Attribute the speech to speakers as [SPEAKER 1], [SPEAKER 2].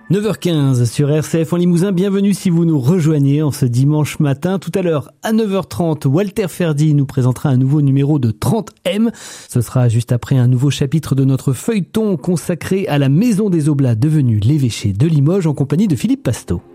[SPEAKER 1] 9h15 sur RCF en Limousin, bienvenue si vous nous rejoignez en ce dimanche matin. Tout à l'heure à 9h30, Walter Ferdy nous présentera un nouveau numéro de 30M. Ce sera juste après un nouveau chapitre de notre feuilleton consacré à la Maison des Oblats devenue l'évêché de Limoges en compagnie de Philippe Pasteau.